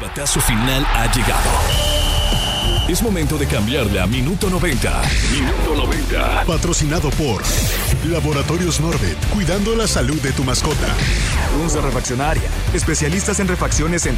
batazo final ha llegado. Es momento de cambiarle a Minuto 90. Minuto 90. Patrocinado por Laboratorios Norbert, cuidando la salud de tu mascota. Unza Refaccionaria, especialistas en refacciones en